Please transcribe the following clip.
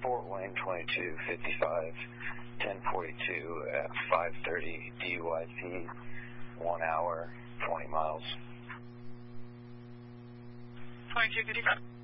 Fort Wayne 2255, 1042 at 5:30 DUIC, 1 hour, 20 miles. 2255.